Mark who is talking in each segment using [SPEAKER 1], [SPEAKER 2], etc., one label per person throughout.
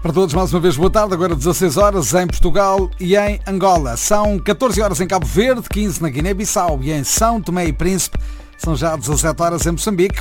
[SPEAKER 1] Para todos, mais uma vez, boa tarde. Agora 16 horas em Portugal e em Angola. São 14 horas em Cabo Verde, 15 na Guiné-Bissau e em São Tomé e Príncipe. São já 17 horas em Moçambique.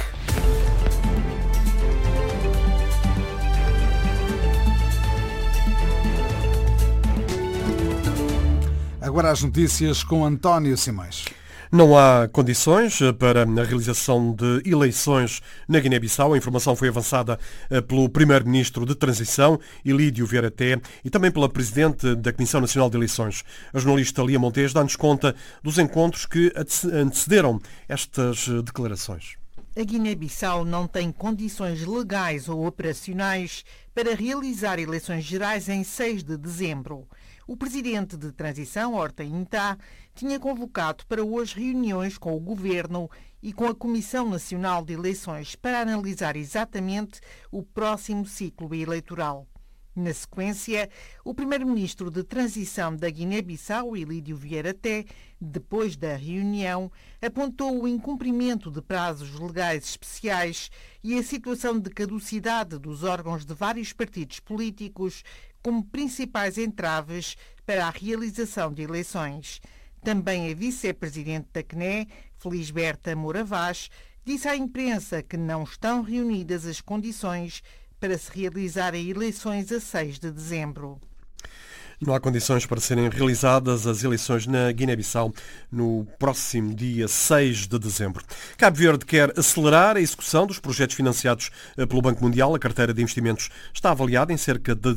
[SPEAKER 1] Agora as notícias com António Simões.
[SPEAKER 2] Não há condições para a realização de eleições na Guiné-Bissau. A informação foi avançada pelo Primeiro-Ministro de Transição, Ilídio Vieira Té, e também pela Presidente da Comissão Nacional de Eleições. A jornalista Lia Montes dá-nos conta dos encontros que antecederam estas declarações.
[SPEAKER 3] A Guiné-Bissau não tem condições legais ou operacionais para realizar eleições gerais em 6 de dezembro. O presidente de transição, Horta Intá, tinha convocado para hoje reuniões com o Governo e com a Comissão Nacional de Eleições para analisar exatamente o próximo ciclo eleitoral. Na sequência, o primeiro-ministro de transição da Guiné-Bissau, Ilídio Vieira Té, depois da reunião, apontou o incumprimento de prazos legais especiais e a situação de caducidade dos órgãos de vários partidos políticos como principais entraves para a realização de eleições. Também a vice-presidente da CNE, Felisberta Moura Vaz, disse à imprensa que não estão reunidas as condições para se realizarem eleições a 6 de dezembro.
[SPEAKER 2] Não há condições para serem realizadas as eleições na Guiné-Bissau no próximo dia 6 de dezembro. Cabo Verde quer acelerar a execução dos projetos financiados pelo Banco Mundial. A carteira de investimentos está avaliada em cerca de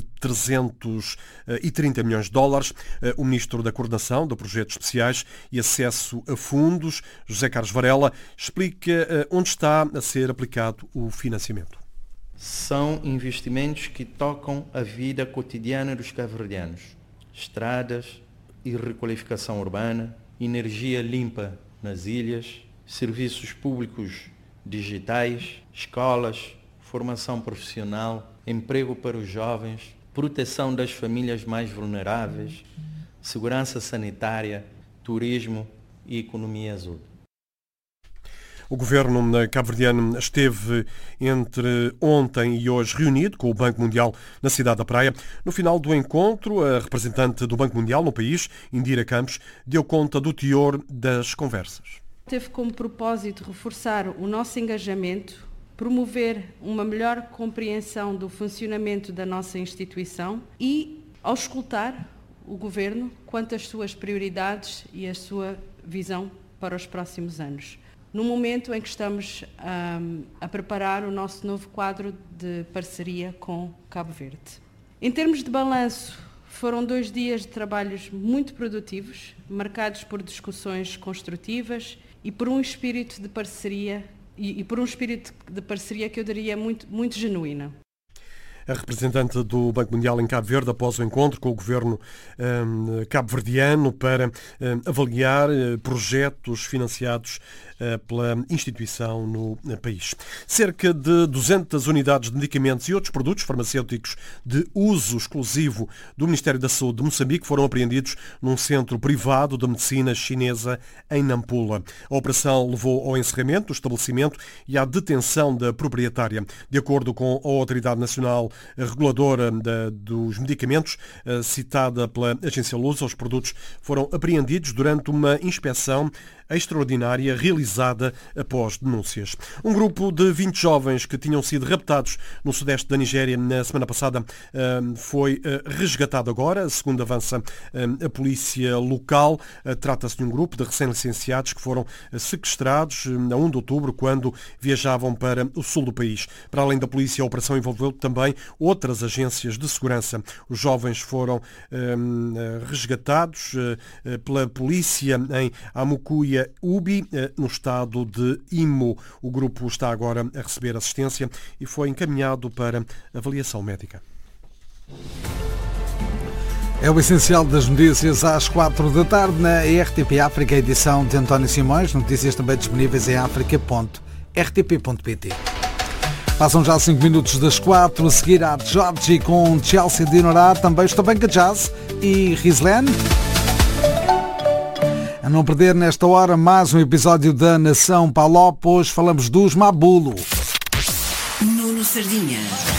[SPEAKER 2] 330 milhões de dólares. O Ministro da Coordenação de Projetos Especiais e Acesso a Fundos, José Carlos Varela, explica onde está a ser aplicado o financiamento.
[SPEAKER 4] São investimentos que tocam a vida cotidiana dos cabo-verdianos. Estradas e requalificação urbana, energia limpa nas ilhas, serviços públicos digitais, escolas, formação profissional, emprego para os jovens, proteção das famílias mais vulneráveis, segurança sanitária, turismo e economia azul.
[SPEAKER 2] O governo cabo-verdiano esteve entre ontem e hoje reunido com o Banco Mundial na cidade da Praia. No final do encontro, a representante do Banco Mundial no país, Indira Campos, deu conta do teor das conversas.
[SPEAKER 5] Teve como propósito reforçar o nosso engajamento, promover uma melhor compreensão do funcionamento da nossa instituição e auscultar o governo quanto às suas prioridades e a sua visão para os próximos anos. No momento em que estamos a preparar o nosso novo quadro de parceria com Cabo Verde. Em termos de balanço, foram 2 dias de trabalhos muito produtivos, marcados por discussões construtivas e por um espírito de parceria, que eu diria muito genuína.
[SPEAKER 2] A representante do Banco Mundial em Cabo Verde, após o encontro com o governo cabo-verdiano para avaliar projetos financiados pela instituição no país. Cerca de 200 unidades de medicamentos e outros produtos farmacêuticos de uso exclusivo do Ministério da Saúde de Moçambique foram apreendidos num centro privado de medicina chinesa em Nampula. A operação levou ao encerramento do estabelecimento e à detenção da proprietária. De acordo com a Autoridade Nacional Reguladora dos Medicamentos, citada pela agência Lusa, os produtos foram apreendidos durante uma inspeção extraordinária realizada após denúncias. Um grupo de 20 jovens que tinham sido raptados no sudeste da Nigéria na semana passada foi resgatado agora, segundo avança a polícia local. Trata-se de um grupo de recém-licenciados que foram sequestrados a 1 de outubro, quando viajavam para o sul do país. Para além da polícia, a operação envolveu também outras agências de segurança. Os jovens foram resgatados pela polícia em Amucuia Ubi, no estado de Imo. O grupo está agora a receber assistência e foi encaminhado para avaliação médica.
[SPEAKER 1] É o essencial das notícias às 4 da tarde na RTP África, edição de António Simões. Notícias também disponíveis em africa.rtp.pt. Passam já 5 minutos das 4, a seguir a Georgie com Chelsea Dinorá, também Estabanca Jazz e Rislen. A não perder nesta hora mais um episódio da Nação Palop. Hoje falamos dos Mabulo.
[SPEAKER 6] Nuno Sardinha.